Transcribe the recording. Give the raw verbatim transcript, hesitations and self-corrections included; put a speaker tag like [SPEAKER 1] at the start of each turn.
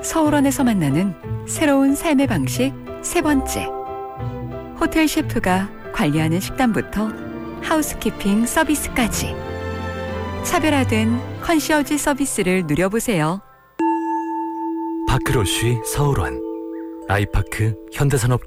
[SPEAKER 1] 서울원에서 만나는 새로운 삶의 방식 세 번째. 호텔 셰프가 관리하는 식단부터 하우스키핑 서비스까지 차별화된 컨시어지 서비스를 누려보세요.
[SPEAKER 2] 파크로쉬 서울원, 아이파크 현대산업